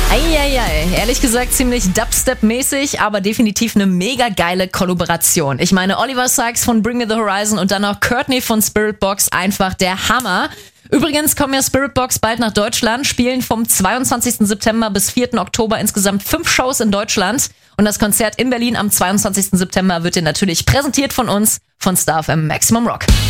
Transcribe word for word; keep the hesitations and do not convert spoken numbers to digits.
Eieiei, ehrlich gesagt ziemlich Dubstep-mäßig, aber definitiv eine mega geile Kollaboration. Ich meine, Oliver Sykes von Bring Me The Horizon und dann auch Courtney von Spiritbox, einfach der Hammer. Übrigens kommen ja Spiritbox bald nach Deutschland, spielen vom zweiundzwanzigsten September bis vierten Oktober insgesamt fünf Shows in Deutschland. Und das Konzert in Berlin am zweiundzwanzigsten September wird dir natürlich präsentiert von uns, von Star F M Maximum Rock.